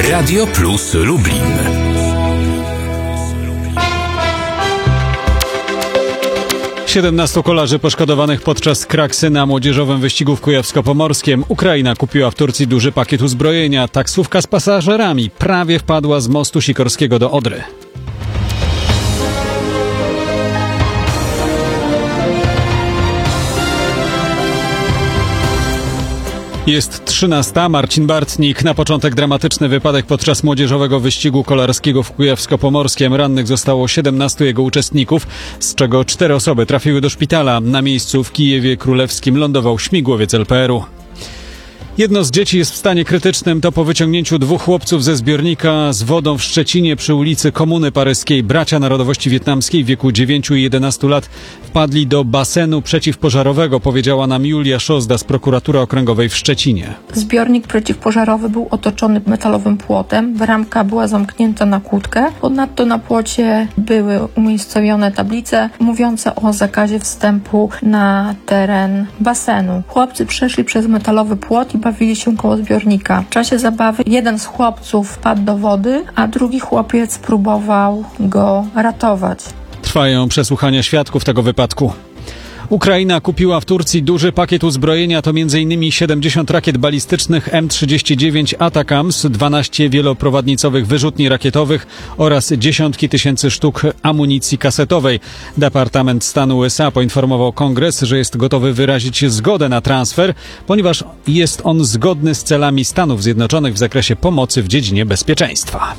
Radio Plus Lublin. Siedemnastu kolarzy poszkodowanych podczas kraksy na młodzieżowym wyścigu w Kujawsko-Pomorskiem. Ukraina kupiła w Turcji duży pakiet uzbrojenia. Taksówka z pasażerami prawie wpadła z mostu Sikorskiego do Odry. Jest 13. Marcin Bartnik. Na początek dramatyczny wypadek podczas młodzieżowego wyścigu kolarskiego w Kujawsko-Pomorskiem. Rannych zostało 17 jego uczestników, z czego 4 osoby trafiły do szpitala. Na miejscu w Kijewie Królewskim lądował śmigłowiec LPR-u. Jedno z dzieci jest w stanie krytycznym. To po wyciągnięciu 2 chłopców ze zbiornika z wodą w Szczecinie przy ulicy Komuny Paryskiej. Bracia narodowości wietnamskiej w wieku 9 i 11 lat wpadli do basenu przeciwpożarowego, powiedziała nam Julia Szozda z Prokuratury Okręgowej w Szczecinie. Zbiornik przeciwpożarowy był otoczony metalowym płotem. Bramka była zamknięta na kłódkę. Ponadto na płocie były umiejscowione tablice mówiące o zakazie wstępu na teren basenu. Chłopcy przeszli przez metalowy płot i bawili się koło zbiornika. W czasie zabawy jeden z chłopców wpadł do wody, a drugi chłopiec próbował go ratować. Trwają przesłuchania świadków tego wypadku. Ukraina kupiła w Turcji duży pakiet uzbrojenia, to m.in. 70 rakiet balistycznych M39 ATACMS, 12 wieloprowadnicowych wyrzutni rakietowych oraz dziesiątki tysięcy sztuk amunicji kasetowej. Departament Stanu USA poinformował Kongres, że jest gotowy wyrazić zgodę na transfer, ponieważ jest on zgodny z celami Stanów Zjednoczonych w zakresie pomocy w dziedzinie bezpieczeństwa.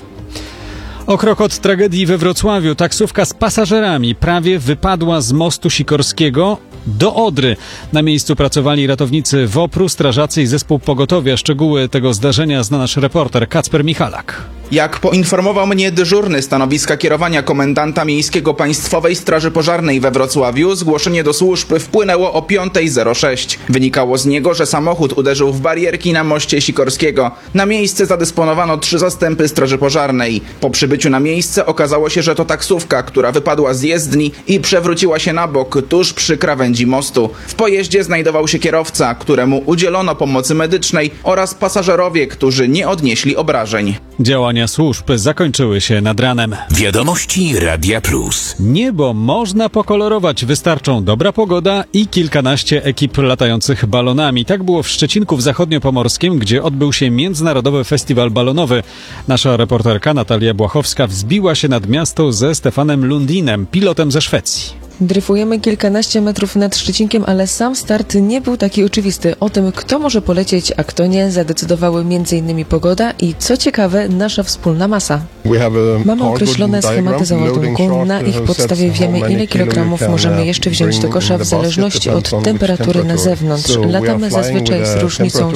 O krok od tragedii we Wrocławiu taksówka z pasażerami prawie wypadła z mostu Sikorskiego do Odry. Na miejscu pracowali ratownicy WOPR-u, strażacy i zespół pogotowia. Szczegóły tego zdarzenia zna nasz reporter Kacper Michalak. Jak poinformował mnie dyżurny stanowiska kierowania komendanta miejskiego Państwowej Straży Pożarnej we Wrocławiu, zgłoszenie do służb wpłynęło o 5:06. Wynikało z niego, że samochód uderzył w barierki na moście Sikorskiego. Na miejsce zadysponowano 3 zastępy Straży Pożarnej. Po przybyciu na miejsce okazało się, że to taksówka, która wypadła z jezdni i przewróciła się na bok tuż przy krawędzi mostu. W pojeździe znajdował się kierowca, któremu udzielono pomocy medycznej, oraz pasażerowie, którzy nie odnieśli obrażeń. Działania służb zakończyły się nad ranem. Wiadomości Radia Plus. Niebo można pokolorować. Wystarczą dobra pogoda i kilkanaście ekip latających balonami. Tak było w Szczecinku w Zachodniopomorskim, gdzie odbył się Międzynarodowy Festiwal Balonowy. Nasza reporterka Natalia Błachowska wzbiła się nad miasto ze Stefanem Lundinem, pilotem ze Szwecji. Dryfujemy kilkanaście metrów nad Szczecinkiem, ale sam start nie był taki oczywisty. O tym, kto może polecieć, a kto nie, zadecydowały m.in. pogoda i, co ciekawe, nasza wspólna masa. Mamy określone schematy załadunku. Na ich podstawie wiemy, ile kilogramów możemy jeszcze wziąć do kosza w zależności od temperatury na zewnątrz. Latamy zazwyczaj z różnicą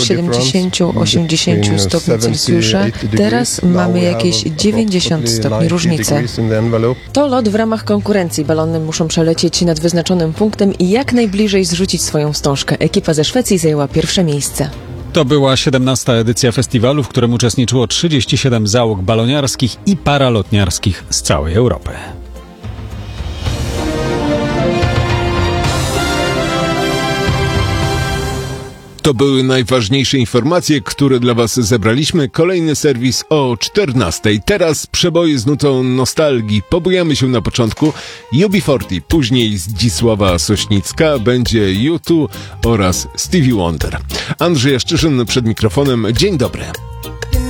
70-80 stopni Celsjusza. Teraz mamy jakieś 90 stopni różnicy. To lot w ramach konkurencji. Balony muszą przelecieć nad wyznaczonym punktem i jak najbliżej zrzucić swoją wstążkę. Ekipa ze Szwecji zajęła pierwsze miejsce. To była 17. edycja festiwalu, w którym uczestniczyło 37 załóg baloniarskich i paralotniarskich z całej Europy. To były najważniejsze informacje, które dla Was zebraliśmy. Kolejny serwis o 14:00. Teraz przeboje z nutą nostalgii. Pobujamy się na początku UB40, później Zdzisława Sośnicka, będzie U2 oraz Stevie Wonder. Andrzej Jaszczyszyn przed mikrofonem. Dzień dobry.